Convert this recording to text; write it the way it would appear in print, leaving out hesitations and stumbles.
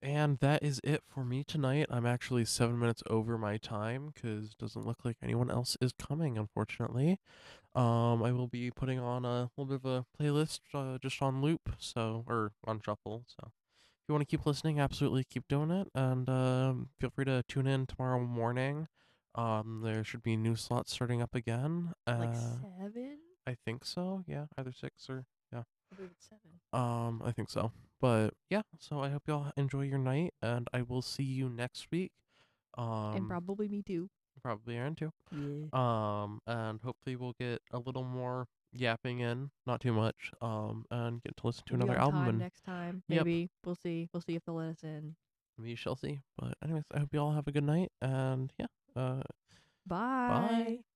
And that is it for me tonight. I'm actually 7 minutes over my time because it doesn't look like anyone else is coming, unfortunately. I will be putting on a little bit of a playlist just on loop, or on shuffle. So if you want to keep listening, absolutely keep doing it. And feel free to tune in tomorrow morning. There should be new slots starting up again. Like 7? I think so. Yeah, either six or yeah. I believe it's 7. I think so. But yeah, so I hope y'all enjoy your night, and I will see you next week. And Um, probably me too. Probably Aaron too. Yeah. And hopefully we'll get a little more yapping in, not too much. And get to listen to We'll be another on album. time And next time. yep, Maybe. We'll see. We'll see if they'll let us in. we shall see. But anyways, I hope you all have a good night, and yeah, uh, Bye. bye.